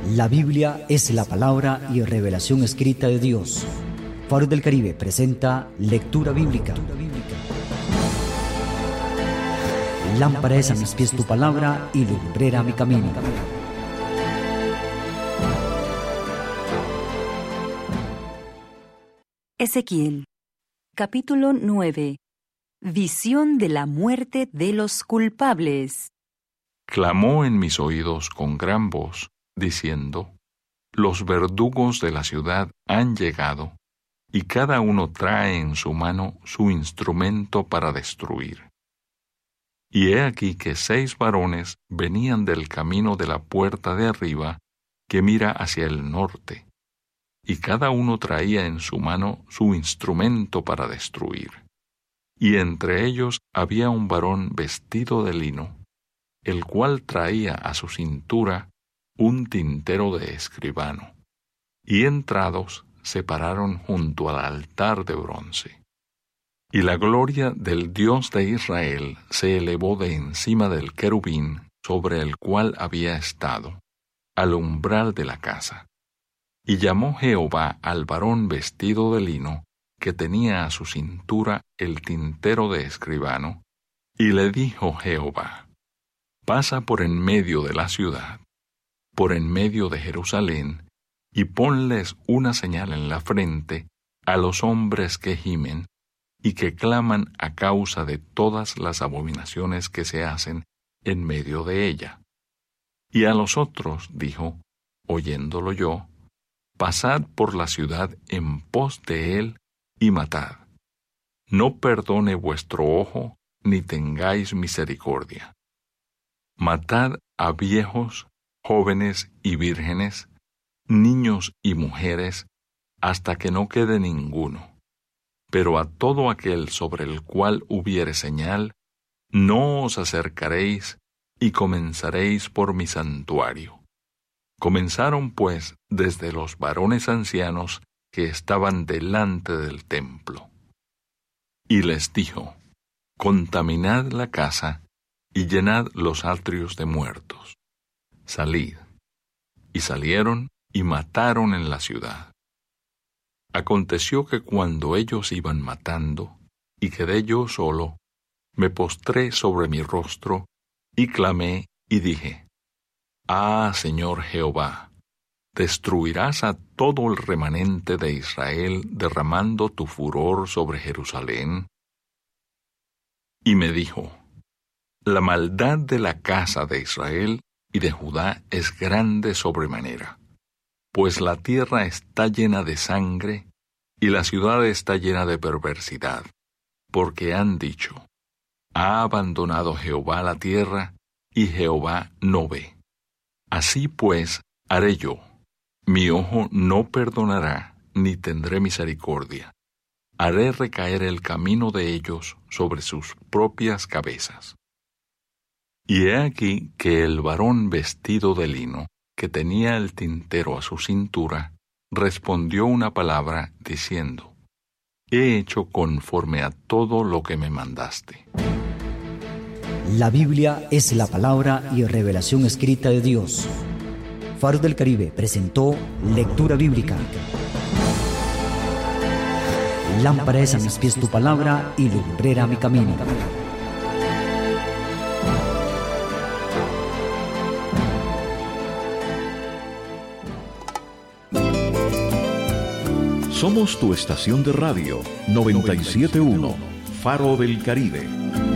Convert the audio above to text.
La Biblia es la palabra y revelación escrita de Dios. Faro del Caribe presenta Lectura Bíblica. Lámpara es a mis pies tu palabra y lumbrera a mi camino. Ezequiel, capítulo 9. Visión de la muerte de los culpables. Clamó en mis oídos con gran voz, diciendo: Los verdugos de la ciudad han llegado, y cada uno trae en su mano su instrumento para destruir. Y he aquí que 6 varones venían del camino de la puerta de arriba, que mira hacia el norte, y cada uno traía en su mano su instrumento para destruir. Y entre ellos había un varón vestido de lino, el cual traía a su cintura un tintero de escribano. Y entrados se pararon junto al altar de bronce. Y la gloria del Dios de Israel se elevó de encima del querubín sobre el cual había estado, al umbral de la casa. Y llamó Jehová al varón vestido de lino, que tenía a su cintura el tintero de escribano, y le dijo Jehová: Pasa por en medio de la ciudad, por en medio de Jerusalén, y ponles una señal en la frente a los hombres que gimen y que claman a causa de todas las abominaciones que se hacen en medio de ella. Y a los otros dijo, oyéndolo yo: Pasad por la ciudad en pos de él y matad. No perdone vuestro ojo, ni tengáis misericordia. Matad a viejos, jóvenes y vírgenes, niños y mujeres, hasta que no quede ninguno. Pero a todo aquel sobre el cual hubiere señal, no os acercaréis, y comenzaréis por mi santuario. Comenzaron pues desde los varones ancianos que estaban delante del templo. Y les dijo: Contaminad la casa, y llenad los atrios de muertos. Salid. Y salieron y mataron en la ciudad. Aconteció que cuando ellos iban matando, y quedé yo solo, me postré sobre mi rostro, y clamé y dije: Ah, Señor Jehová, ¿destruirás a todo el remanente de Israel derramando tu furor sobre Jerusalén? Y me dijo: La maldad de la casa de Israel y de Judá es grande sobremanera, pues la tierra está llena de sangre, y la ciudad está llena de perversidad, porque han dicho: Ha abandonado Jehová la tierra, y Jehová no ve. Así pues haré yo: mi ojo no perdonará, ni tendré misericordia. Haré recaer el camino de ellos sobre sus propias cabezas. Y he aquí que el varón vestido de lino, que tenía el tintero a su cintura, respondió una palabra diciendo: He hecho conforme a todo lo que me mandaste. La Biblia es la palabra y revelación escrita de Dios. Faro del Caribe presentó Lectura Bíblica. Lámpara es a mis pies tu palabra y lumbrera a mi camino. Somos tu estación de radio 97.1, Faro del Caribe.